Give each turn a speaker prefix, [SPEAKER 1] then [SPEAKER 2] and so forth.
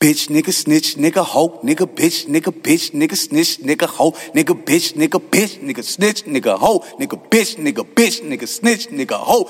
[SPEAKER 1] bitch, nigga, snitch, nigga, hoe, nigga, bitch, nigga, snitch, nigga, hoe, nigga, bitch, nigga, snitch, nigga, hoe, nigga, bitch, nigga, snitch, nigga, hoe.